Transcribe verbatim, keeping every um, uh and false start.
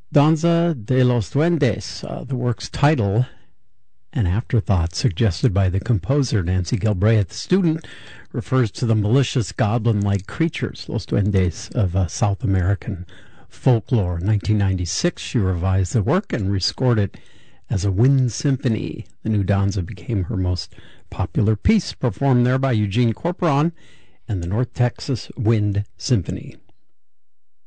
Danza de los Duendes, uh, the work's title, an afterthought suggested by the composer Nancy Galbraith, the student, refers to the malicious goblin-like creatures, Los Duendes, of uh, South American folklore. In nineteen ninety-six, she revised the work and rescored it as a wind symphony. The new Danza became her most popular piece, performed there by Eugene Corporon and the North Texas Wind Symphony.